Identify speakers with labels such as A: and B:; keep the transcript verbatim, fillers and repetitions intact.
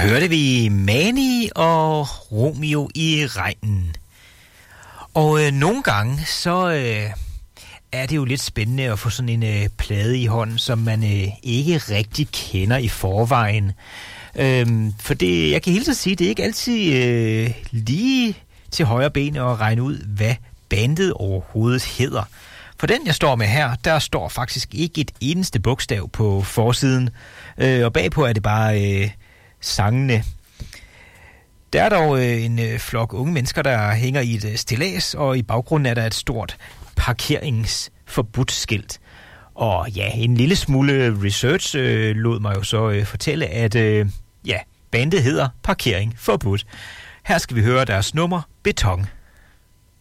A: hørte vi Mani og Romeo i regnen. Og øh, nogle gange, så øh, er det jo lidt spændende at få sådan en øh, plade i hånden, som man øh, ikke rigtig kender i forvejen. Øhm, for det, jeg kan helt så sige, det er ikke altid øh, lige til højre ben at regne ud, hvad bandet overhovedet hedder. For den, jeg står med her, der står faktisk ikke et eneste bogstav på forsiden. Øh, og bagpå er det bare øh, sangene. Der er dog øh, en øh, flok unge mennesker, der hænger i et øh, stillads, og i baggrunden er der et stort parkeringsforbudt skilt. Og ja, en lille smule research øh, lod mig jo så øh, fortælle, at øh, ja, bandet hedder Parkering Forbudt. Her skal vi høre deres nummer Beton.